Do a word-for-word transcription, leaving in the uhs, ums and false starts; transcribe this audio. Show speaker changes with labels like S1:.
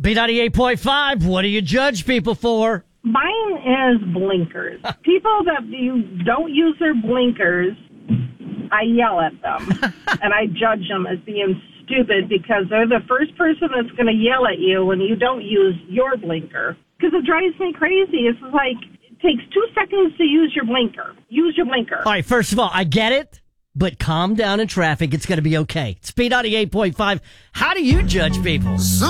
S1: B ninety-eight point five, what do you judge people for?
S2: Mine is blinkers. People that you don't use their blinkers, I yell at them. And I judge them as being stupid because they're the first person that's going to yell at you when you don't use your blinker. Because it drives me crazy. It's like, it takes two seconds to use your blinker. Use your blinker.
S1: All right, first of all, I get it, but calm down in traffic. It's going to be okay. It's B ninety-eight point five. How do you judge people?